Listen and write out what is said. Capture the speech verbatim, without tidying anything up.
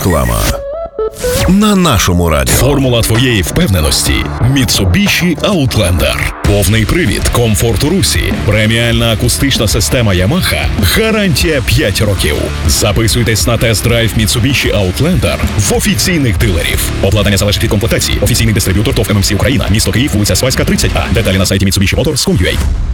Реклама на нашому радіо. Формула твоєї впевненості – Mitsubishi Outlander. Повний привід, комфорт у русі, преміальна акустична система Yamaha, гарантія п'ять років. Записуйтесь на тест-драйв Mitsubishi Outlander в офіційних дилерів. Обладнання залежить від комплектації. Офіційний дистриб'ютор ТОВ ем ем сі Україна. Місто Київ, вулиця Свайська, тридцять А. Деталі на сайті Mitsubishi Motors крапка ком крапка ю а.